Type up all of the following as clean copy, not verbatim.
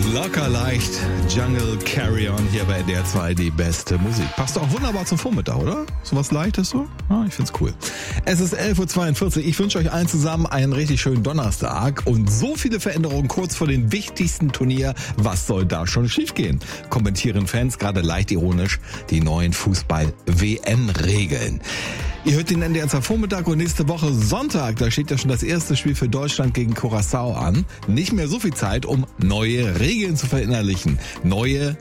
Locker leicht, Jungle Carry On hier bei NDR 2, die beste Musik. Passt auch wunderbar zum Vormittag, oder? So was Leichtes so? Ja, ich find's cool. Es ist 11.42 Uhr. Ich wünsche euch allen zusammen einen richtig schönen Donnerstag und so viele Veränderungen kurz vor dem wichtigsten Turnier. Was soll da schon schiefgehen? Kommentieren Fans gerade leicht ironisch die neuen Fußball-WM-Regeln. Ihr hört den NDR 2 Vormittag und nächste Woche Sonntag, da steht ja schon das erste Spiel für Deutschland gegen Curaçao an. Nicht mehr so viel Zeit, um neue Regeln zu verinnerlichen. Neue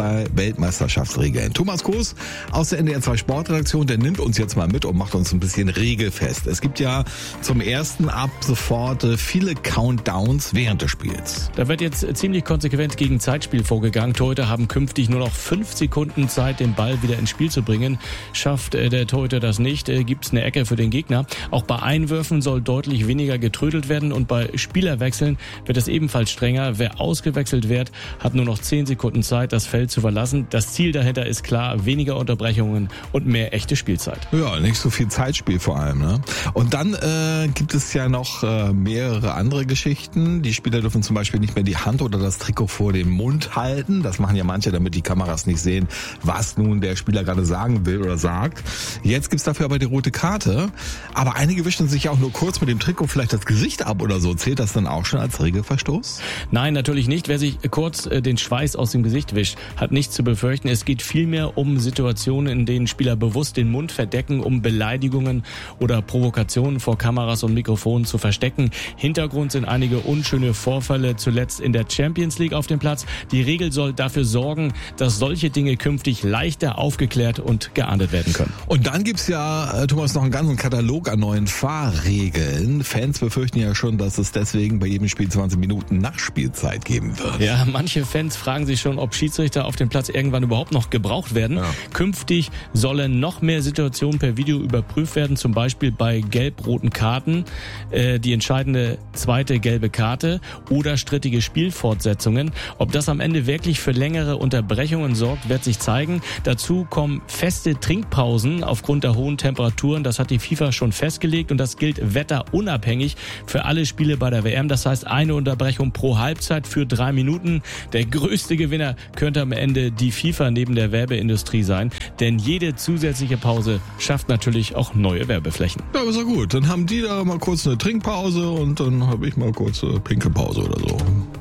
Fußball-Weltmeisterschaftsregeln. Thomas Koos aus der NDR 2 Sportredaktion, der nimmt uns jetzt mal mit und macht uns ein bisschen regelfest. Es gibt ja zum ersten ab sofort viele Countdowns während des Spiels. Da wird jetzt ziemlich konsequent gegen Zeitspiel vorgegangen. Torhüter haben künftig nur noch 5 Sekunden Zeit, den Ball wieder ins Spiel zu bringen. Schafft der Torhüter das nicht, gibt's eine Ecke für den Gegner. Auch bei Einwürfen soll deutlich weniger getrödelt werden und bei Spielerwechseln wird es ebenfalls strenger. Wer ausgewechselt wird, hat nur noch 10 Sekunden Zeit, das Feld zu verlassen. Das Ziel dahinter ist klar, weniger Unterbrechungen und mehr echte Spielzeit. Ja, nicht so viel Zeitspiel vor allem, ne? Und dann gibt es ja noch mehrere andere Geschichten. Die Spieler dürfen zum Beispiel nicht mehr die Hand oder das Trikot vor dem Mund halten. Das machen ja manche, damit die Kameras nicht sehen, was nun der Spieler gerade sagen will oder sagt. Jetzt gibt's dafür aber die rote Karte. Aber einige wischen sich ja auch nur kurz mit dem Trikot vielleicht das Gesicht ab oder so. Zählt das dann auch schon als Regelverstoß? Nein, natürlich nicht. Wer sich kurz den Schweiß aus dem Gesicht wischt, hat nichts zu befürchten. Es geht vielmehr um Situationen, in denen Spieler bewusst den Mund verdecken, um Beleidigungen oder Provokationen vor Kameras und Mikrofonen zu verstecken. Hintergrund sind einige unschöne Vorfälle, zuletzt in der Champions League auf dem Platz. Die Regel soll dafür sorgen, dass solche Dinge künftig leichter aufgeklärt und geahndet werden können. Und dann gibt's ja, Thomas, noch einen ganzen Katalog an neuen Fahrregeln. Fans befürchten ja schon, dass es deswegen bei jedem Spiel 20 Minuten Nachspielzeit geben wird. Ja, manche Fans fragen sich schon, ob Schiedsrichter auf dem Platz irgendwann überhaupt noch gebraucht werden. Ja. Künftig sollen noch mehr Situationen per Video überprüft werden, zum Beispiel bei gelb-roten Karten, die entscheidende zweite gelbe Karte oder strittige Spielfortsetzungen. Ob das am Ende wirklich für längere Unterbrechungen sorgt, wird sich zeigen. Dazu kommen feste Trinkpausen aufgrund der hohen Temperaturen. Das hat die FIFA schon festgelegt und das gilt wetterunabhängig für alle Spiele bei der WM. Das heißt, eine Unterbrechung pro Halbzeit für 3 Minuten. Der größte Gewinner könnte am Ende die FIFA neben der Werbeindustrie sein, denn jede zusätzliche Pause schafft natürlich auch neue Werbeflächen. Ja, aber ist ja gut. Dann haben die da mal kurz eine Trinkpause und dann habe ich mal kurz eine Pinkelpause oder so.